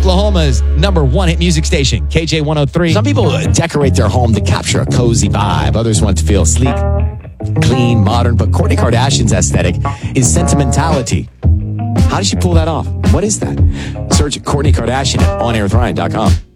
Oklahoma's #1 hit music station, KJ 103. Some people decorate their home to capture a cozy vibe. Others want to feel sleek, clean, modern. But Kourtney Kardashian's aesthetic is sentimentality. How did she pull that off? What is that? Search Kourtney Kardashian at OnAirWithRyan.com.